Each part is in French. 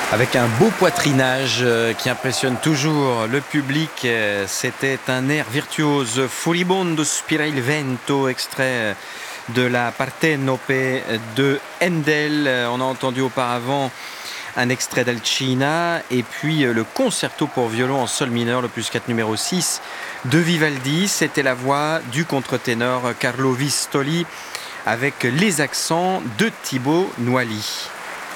Avec un beau poitrinage qui impressionne toujours le public, c'était un air virtuose, Furibondo spira il vento, extrait de la Partenope de Handel. On a entendu auparavant un extrait d'Alcina et puis le concerto pour violon en sol mineur, l'opus 4 numéro 6 de Vivaldi. C'était la voix du contre-ténor Carlo Vistoli avec les accents de Thibaut Noilly.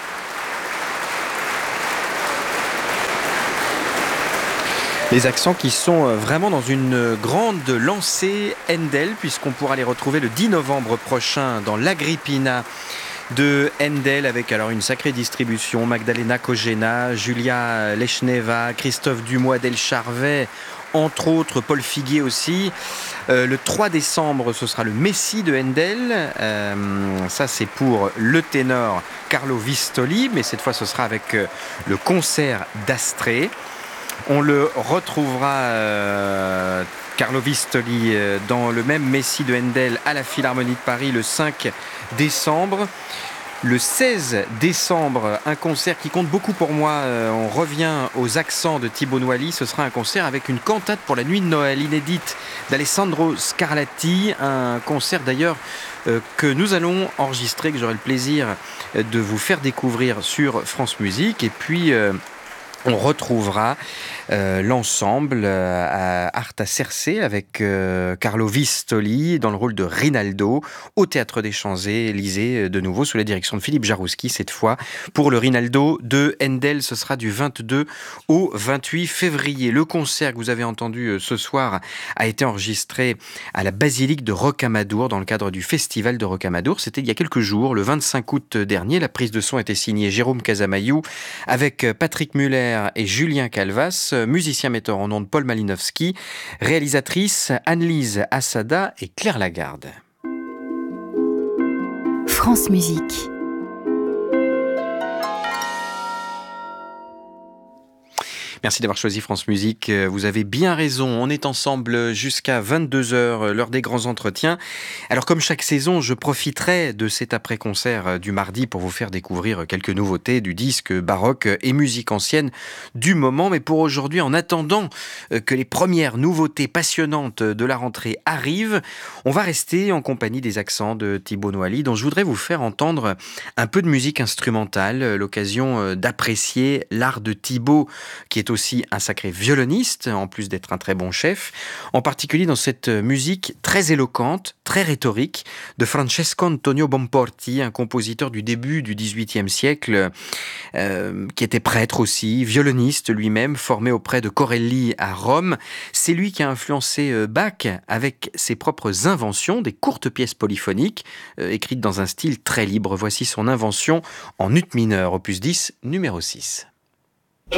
Les accents qui sont vraiment dans une grande lancée Handel, puisqu'on pourra les retrouver le 10 novembre prochain dans l'Agrippina de Handel, avec alors une sacrée distribution, Magdalena Kogena, Julia Lechneva, Christophe Dumois del Charvet, entre autres Paul Figuier aussi. Le 3 décembre, ce sera le Messie de Handel. Ça, c'est pour le ténor Carlo Vistoli, mais cette fois, ce sera avec le concert d'Astrée. On le retrouvera, Carlo Vistoli, dans le même Messie de Handel à la Philharmonie de Paris le 5 décembre. Le 16 décembre, un concert qui compte beaucoup pour moi. On revient aux accents de Thibaut Noilly. Ce sera un concert avec une cantate pour la nuit de Noël inédite d'Alessandro Scarlatti. Un concert d'ailleurs que nous allons enregistrer, que j'aurai le plaisir de vous faire découvrir sur France Musique. Et puis on retrouvera l'ensemble à Arta Cerce avec Carlo Vistoli dans le rôle de Rinaldo au Théâtre des Champs-Élysées, de nouveau sous la direction de Philippe Jarouski cette fois. Pour le Rinaldo de Handel, ce sera du 22 au 28 février. Le concert que vous avez entendu ce soir a été enregistré à la basilique de Rocamadour dans le cadre du festival de Rocamadour. C'était il y a quelques jours, le 25 août dernier. La prise de son était signée Jérôme Casamayou avec Patrick Muller et Julien Calvas, musicien metteur en ondes Paul Malinowski, réalisatrice Anne-Lise Assada et Claire Lagarde. France Musique. Merci d'avoir choisi France Musique. Vous avez bien raison. On est ensemble jusqu'à 22h, l'heure des grands entretiens. Alors, comme chaque saison, je profiterai de cet après-concert du mardi pour vous faire découvrir quelques nouveautés du disque baroque et musique ancienne du moment. Mais pour aujourd'hui, en attendant que les premières nouveautés passionnantes de la rentrée arrivent, on va rester en compagnie des accents de Thibaut Noilly, dont je voudrais vous faire entendre un peu de musique instrumentale, l'occasion d'apprécier l'art de Thibaut, qui est aussi un sacré violoniste, en plus d'être un très bon chef, en particulier dans cette musique très éloquente, très rhétorique, de Francesco Antonio Bonporti, un compositeur du début du XVIIIe siècle, qui était prêtre aussi, violoniste lui-même, formé auprès de Corelli à Rome. C'est lui qui a influencé Bach avec ses propres inventions, des courtes pièces polyphoniques, écrites dans un style très libre. Voici son invention en ut mineur, opus 10, numéro 6.